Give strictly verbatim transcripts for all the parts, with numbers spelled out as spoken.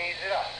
J's it up.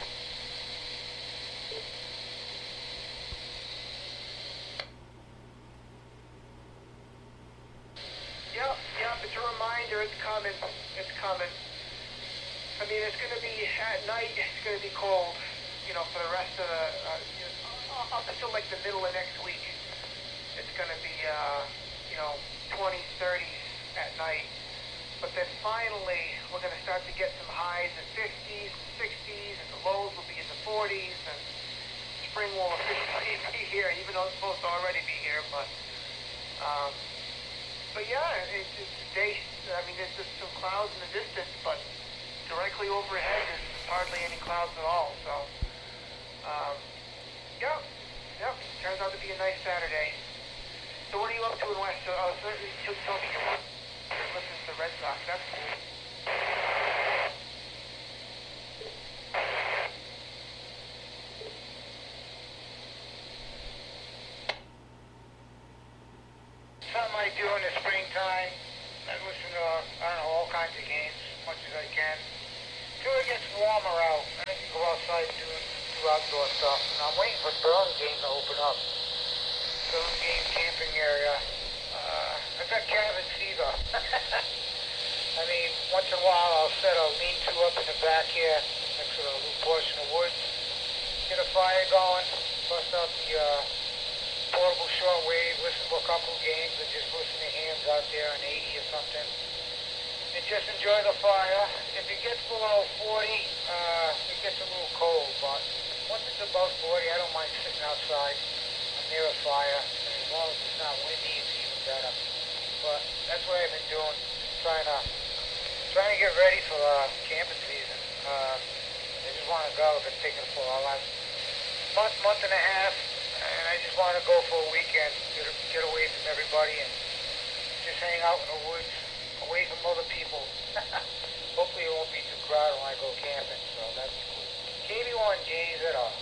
Yep, yep, it's a reminder, it's coming, it's coming. I mean, it's going to be, at night, it's going to be cold, you know, for the rest of the, uh, you know, up until like the middle of next week. It's going to be, uh, you know, twenties, thirties at night. But then finally, we're going to start to get some highs in fifties, sixties, and the lows will be in the forties, and spring will officially be here, even though it's supposed to already be here. But, um, but yeah, it's, it's day, I mean, there's just some clouds in the distance, but directly overhead, there's hardly any clouds at all. So, um, yeah, yeah, turns out to be a nice Saturday. So what are you up to in West? So, oh, so you told me you're listening to the Red Sox. That's cool. Something I do in the springtime. I listen to, I don't know, all kinds of games as much as I can. Until it gets warmer out, and I can go outside and do, do outdoor stuff. And I'm waiting for Burlingame to open up. Burlingame camping area. Uh, I've got cabin fever. I mean, once in a while I'll set a lean-to up in the back here, next to a little portion of woods. Get a fire going, bust out the uh, portable shortwave, listen to a couple of games, and just listen to hams out there on eighty or something. And just enjoy the fire. If it gets below forty, uh, it gets a little cold, but once it's above forty, I don't mind sitting outside. I'm near a fire, and as long as it's not windy, it's even better. But that's what I've been doing, trying to trying to get ready for uh, camping season. Uh, I just want to go. I've been thinking for the last month, month and a half, and I just want to go for a weekend, get, get away from everybody, and just hang out in the woods, away from other people. Hopefully it won't be too crowded when I go camping, so that's cool. K B one J's at all.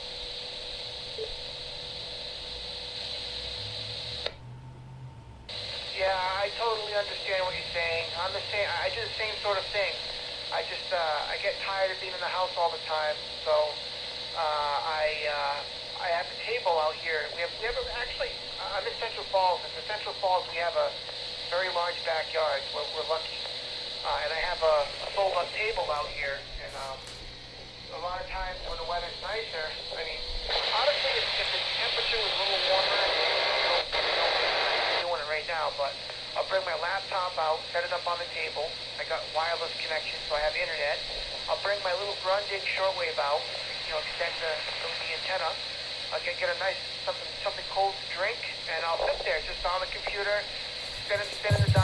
Yeah, I totally understand what you're saying. I'm the same. I do the same sort of thing. I just uh, I get tired of being in the house all the time. So uh, I uh, I have a table out here. We have we have a, actually I'm in Central Falls. And in Central Falls we have a very large backyard. We're, we're lucky, uh, and I have a, a fold-up table out here. And um, a lot of times when the weather's nicer, I mean, honestly, if, if the temperature was a little warmer, you know, you know, doing it right now, but I'll bring my laptop out, set it up on the table. I got wireless connection, so I have internet. I'll bring my little Grundig shortwave out, you know, extend the, the antenna. I'll get, get a nice something something cold to drink, and I'll sit there just on the computer, spinning spinning the dial.